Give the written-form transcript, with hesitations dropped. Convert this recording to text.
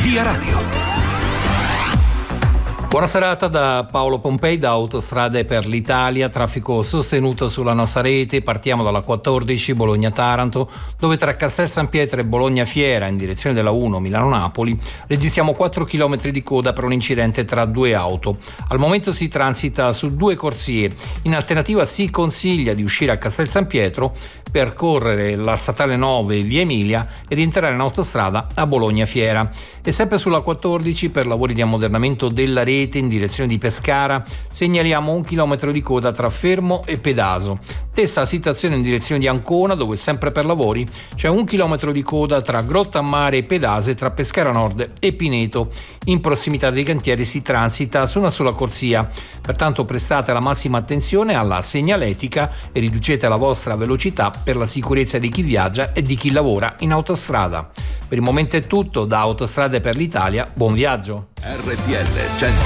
Via Radio. Buona serata da Paolo Pompei, da Autostrade per l'Italia. Traffico sostenuto sulla nostra rete. Partiamo dalla 14 Bologna-Taranto, dove tra Castel San Pietro e Bologna-Fiera in direzione della 1 Milano-Napoli registriamo 4 km di coda per un incidente tra due auto. Al momento si transita su due corsie. In alternativa si consiglia di uscire a Castel San Pietro, percorrere la statale 9 via Emilia e rientrare in autostrada a Bologna-Fiera. E sempre sulla 14, per lavori di ammodernamento della rete in direzione di Pescara, segnaliamo 1 chilometro di coda tra Fermo e Pedaso. Stessa situazione in direzione di Ancona, dove sempre per lavori c'è 1 chilometro di coda tra Grottammare e Pedase, tra Pescara Nord e Pineto. In prossimità dei cantieri si transita su una sola corsia, pertanto prestate la massima attenzione alla segnaletica e riducete la vostra velocità per la sicurezza di chi viaggia e di chi lavora in autostrada. Per il momento è tutto, da Autostrade per l'Italia, buon viaggio. RTL 102.5